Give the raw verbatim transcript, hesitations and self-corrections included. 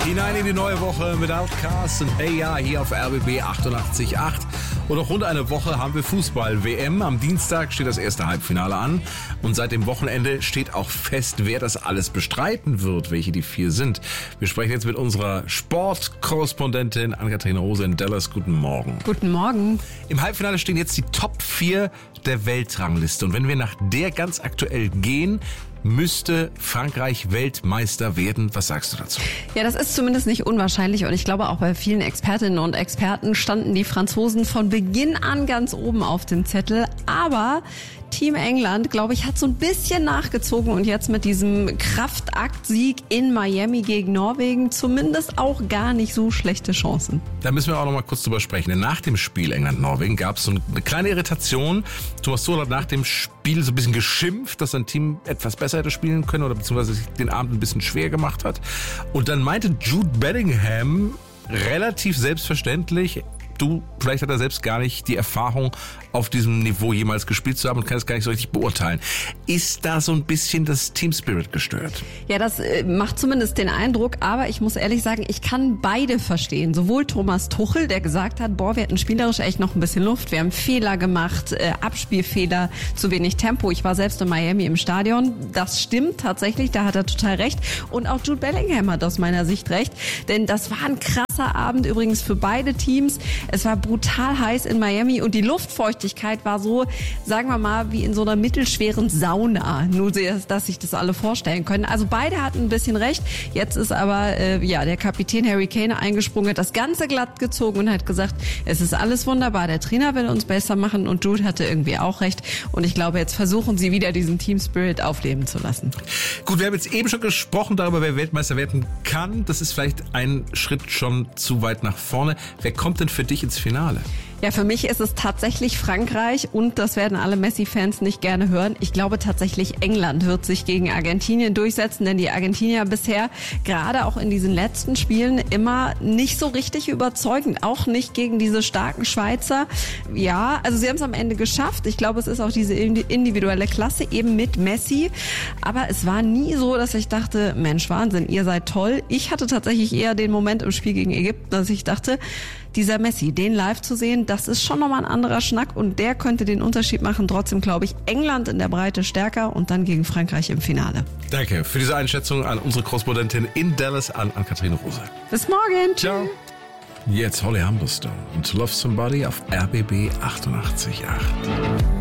Hinein in die neue Woche mit Outcast und Hey Ja hier auf R B B achtundachtzig Komma acht. Und noch rund eine Woche haben wir Fußball-W M. Am Dienstag steht das erste Halbfinale an. Und seit dem Wochenende steht auch fest, wer das alles bestreiten wird, welche die vier sind. Wir sprechen jetzt mit unserer Sportkorrespondentin Ann-Kathrin Rose in Dallas. Guten Morgen. Guten Morgen. Im Halbfinale stehen jetzt die Top vier der Weltrangliste. Und wenn wir nach der ganz aktuell gehen, müsste Frankreich Weltmeister werden. Was sagst du dazu? Ja, das ist zumindest nicht unwahrscheinlich und ich glaube auch bei vielen Expertinnen und Experten standen die Franzosen von Beginn an ganz oben auf dem Zettel. Aber Team England, glaube ich, hat so ein bisschen nachgezogen und jetzt mit diesem Kraftakt-Sieg in Miami gegen Norwegen zumindest auch gar nicht so schlechte Chancen. Da müssen wir auch noch mal kurz drüber sprechen. Denn nach dem Spiel England-Norwegen gab es so eine kleine Irritation. Thomas Tuchel hat nach dem Spiel so ein bisschen geschimpft, dass sein Team etwas besser hätte spielen können oder beziehungsweise sich den Abend ein bisschen schwer gemacht hat. Und dann meinte Jude Bellingham relativ selbstverständlich, du, vielleicht hat er selbst gar nicht die Erfahrung, auf diesem Niveau jemals gespielt zu haben und kann es gar nicht so richtig beurteilen. Ist da so ein bisschen das Team Spirit gestört? Ja, das äh, macht zumindest den Eindruck, aber ich muss ehrlich sagen, ich kann beide verstehen. Sowohl Thomas Tuchel, der gesagt hat, boah, wir hatten spielerisch echt noch ein bisschen Luft, wir haben Fehler gemacht, äh, Abspielfehler, zu wenig Tempo. Ich war selbst in Miami im Stadion. Das stimmt tatsächlich, da hat er total recht. Und auch Jude Bellingham hat aus meiner Sicht recht, denn das war ein krasser Abend übrigens für beide Teams. Es war brutal heiß in Miami und die Luftfeuchtigkeit war so, sagen wir mal, wie in so einer mittelschweren Sauna. Nur, dass sich das alle vorstellen können. Also beide hatten ein bisschen recht. Jetzt ist aber äh, ja der Kapitän Harry Kane eingesprungen, hat das Ganze glatt gezogen und hat gesagt, es ist alles wunderbar, der Trainer will uns besser machen und Jude hatte irgendwie auch recht. Und ich glaube, jetzt versuchen sie wieder diesen Team Spirit aufleben zu lassen. Gut, wir haben jetzt eben schon gesprochen darüber, wer Weltmeister werden kann. Das ist vielleicht ein Schritt schon zu weit nach vorne. Wer kommt denn für dich ins Finale? Ja, für mich ist es tatsächlich Frankreich und das werden alle Messi-Fans nicht gerne hören. Ich glaube tatsächlich, England wird sich gegen Argentinien durchsetzen, denn die Argentinier bisher gerade auch in diesen letzten Spielen immer nicht so richtig überzeugend, auch nicht gegen diese starken Schweizer. Ja, also sie haben es am Ende geschafft. Ich glaube, es ist auch diese individuelle Klasse eben mit Messi, aber es war nie so, dass ich dachte, Mensch, Wahnsinn, ihr seid toll. Ich hatte tatsächlich eher den Moment im Spiel gegen Ägypten, dass ich dachte, dieser Messi, den live zu sehen, das ist schon nochmal ein anderer Schnack und der könnte den Unterschied machen. Trotzdem glaube ich, England in der Breite stärker und dann gegen Frankreich im Finale. Danke für diese Einschätzung an unsere Korrespondentin in Dallas, an Ann-Kathrin Rose. Bis morgen. Ciao. Jetzt Holly Humberstone und Love Somebody auf R B B achtundachtzig Komma acht.